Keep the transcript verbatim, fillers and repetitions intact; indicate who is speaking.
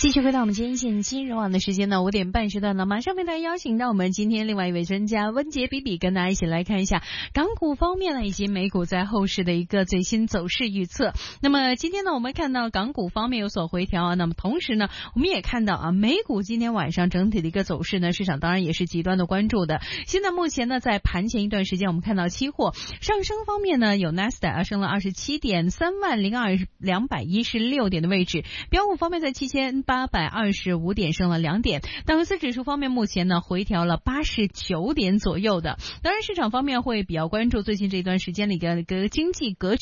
Speaker 1: 继续回到我们今天线金融网的时间呢，五点半时段呢，马上为大家邀请到我们今天另外一位专家温杰比比，跟大家一起来看一下港股方面呢，以及美股在后市的一个最新走势预测。那么今天呢，我们看到港股方面有所回调啊，那么同时呢，我们也看到啊，美股今天晚上整体的一个走势呢，市场当然也是极端的关注的。现在目前呢，在盘前一段时间，我们看到期货上升方面呢，有 Nasdaq 升了二十七点，三万零二两百一十六点的位置，标普方面在七千八百二十五点升了两点，道琼斯指数方面目前呢回调了八十九点左右的。当然市场方面会比较关注最近这段时间的一个一个经济格局